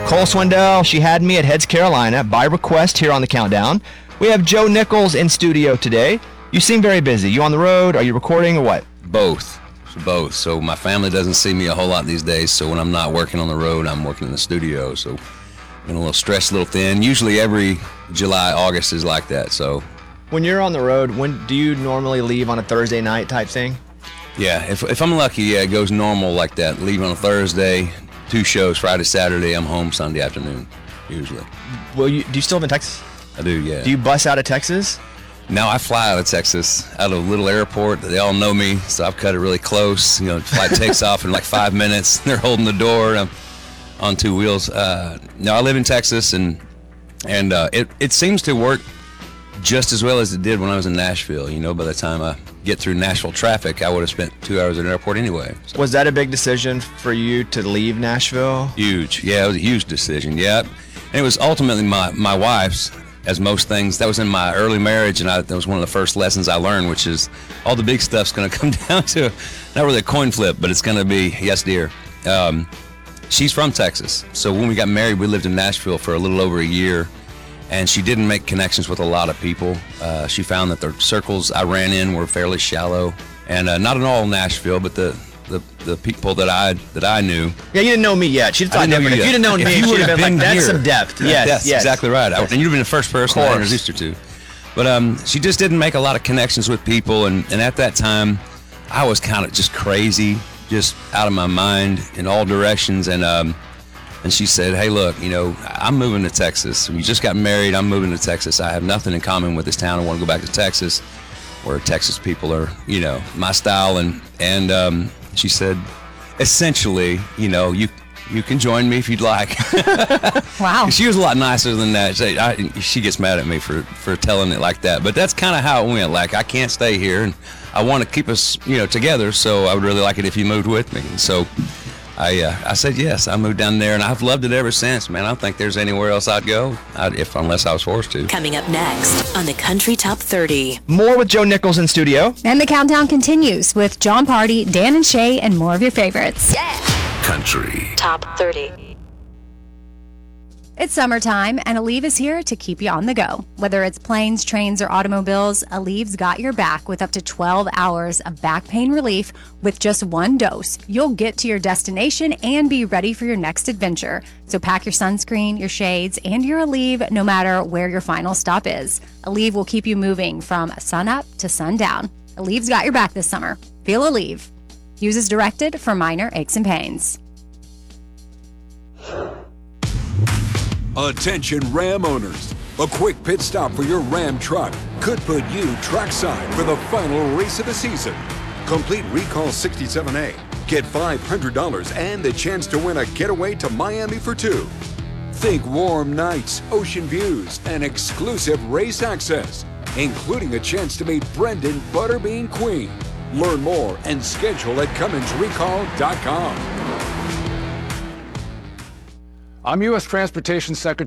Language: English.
Cole Swindell, she had me at Heads Carolina by request here on the Countdown. We have Joe Nichols in studio today. You seem very busy. You on the road? Are you recording or what? Both. So my family doesn't see me a whole lot these days. So when I'm not working on the road, I'm working in the studio. So I'm a little stretched, a little thin. Usually every July, August is like that. So when you're on the road, when do you normally leave on a Thursday night type thing? Yeah, if I'm lucky, yeah, it goes normal like that. Leave on a Thursday, 2 shows, Friday, Saturday. I'm home Sunday afternoon, usually. Well, do you still live in Texas? I do, yeah. Do you bus out of Texas? Now I fly out of Texas, out of a little airport. They all know me, so I've cut it really close. The flight takes off in like 5 minutes. They're holding the door. I'm on 2 wheels. No, I live in Texas, and it seems to work just as well as it did when I was in Nashville. By the time I get through Nashville traffic, I would have spent 2 hours at an airport anyway. So. Was that a big decision for you to leave Nashville? Huge. Yeah, it was a huge decision. Yeah. And it was ultimately my wife's, as most things. That was in my early marriage, and that was one of the first lessons I learned, which is all the big stuff's going to come down to, not really a coin flip, but it's going to be, yes, dear. She's from Texas. So when we got married, we lived in Nashville for a little over a year. And she didn't make connections with a lot of people. She found that the circles I ran in were fairly shallow, and not in all Nashville, but the people that I knew. Yeah, you didn't know me yet. She'd thought different. If you'd have known me, she'd have been like, "That's some depth." Yes, that's exactly right. And you'd have been the first person I introduced her to. But she just didn't make a lot of connections with people, and at that time, I was kind of just crazy, just out of my mind in all directions, and she said, "Hey, look, I'm moving to Texas. We just got married. I'm moving to Texas. I have nothing in common with this town. I want to go back to Texas, where Texas people are, my style." And she said, essentially, you can join me if you'd like. Wow. She was a lot nicer than that. She gets mad at me for telling it like that. But that's kind of how it went. Like, I can't stay here, and I want to keep us, together. So I would really like it if you moved with me. And so I said yes. I moved down there, and I've loved it ever since, man. I don't think there's anywhere else I'd go, unless I was forced to. Coming up next on the Country Top 30. More with Joe Nichols in studio. And the countdown continues with John Party, Dan and Shay, and more of your favorites. Yeah. Country Top 30. It's summertime, and Aleve is here to keep you on the go. Whether it's planes, trains, or automobiles, Aleve's got your back with up to 12 hours of back pain relief with just 1 dose. You'll get to your destination and be ready for your next adventure. So pack your sunscreen, your shades, and your Aleve no matter where your final stop is. Aleve will keep you moving from sunup to sundown. Aleve's got your back this summer. Feel Aleve. Use as directed for minor aches and pains. Attention Ram owners. A quick pit stop for your Ram truck could put you trackside for the final race of the season. Complete Recall 67A. Get $500 and the chance to win a getaway to Miami for 2. Think warm nights, ocean views, and exclusive race access, including a chance to meet Brendan Butterbean Queen. Learn more and schedule at CumminsRecall.com. I'm U.S. Transportation Secretary